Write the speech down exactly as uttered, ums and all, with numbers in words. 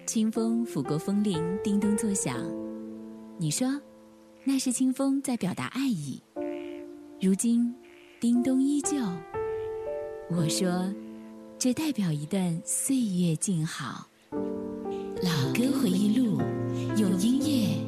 清风拂过风铃，叮咚作响。你说，那是清风在表达爱意。如今，叮咚依旧。我说，这代表一段岁月静好。老歌回忆录，用音乐